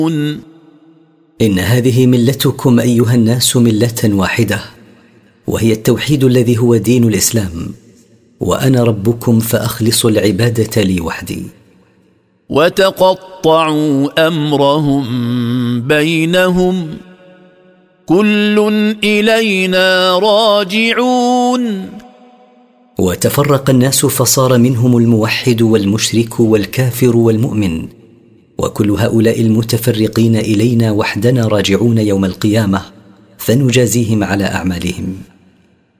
إن هذه ملتكم أيها الناس ملة واحدة، وهي التوحيد الذي هو دين الإسلام، وأنا ربكم فأخلصوا العبادة لي وحدي. وتقطعوا أمرهم بينهم كل إلينا راجعون. وتفرق الناس فصار منهم الموحد والمشرك والكافر والمؤمن، وكل هؤلاء المتفرقين إلينا وحدنا راجعون يوم القيامة، فنجازيهم على أعمالهم.